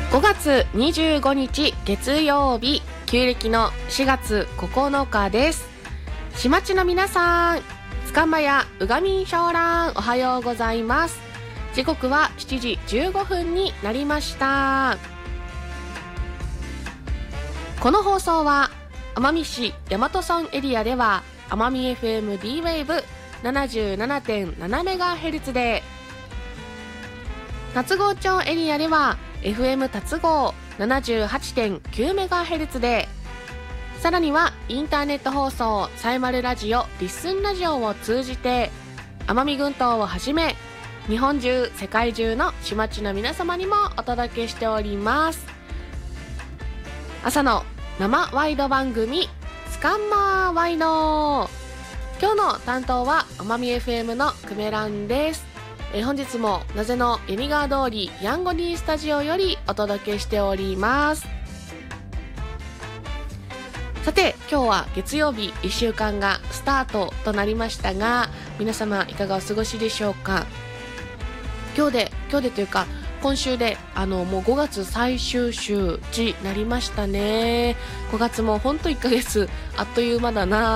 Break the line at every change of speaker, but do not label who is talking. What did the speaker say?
5月25日月曜日、旧暦の4月9日です。島地の皆さん、つかんばやうがみんしょうらん、おはようございます。時刻は7時15分になりました。この放送は奄美市大和村エリアでは奄美 FM D-Wave77.7MHz で、龍郷町エリアではFM 龍郷 78.9MHz で、さらにはインターネット放送サイマルラジオリッスンラジオを通じて奄美群島をはじめ日本中世界中の島地の皆様にもお届けしております。朝の生ワイド番組つかんまワイド、今日の担当は奄美 FM のくめらんです。本日も謎の弓川通りヤンゴディスタジオよりお届けしております。さて、今日は月曜日1週間がスタートとなりましたが、皆様いかがお過ごしでしょうか。今日でというか今週でもう5月最終週になりましたね。5月もほんと1ヶ月あっという間だな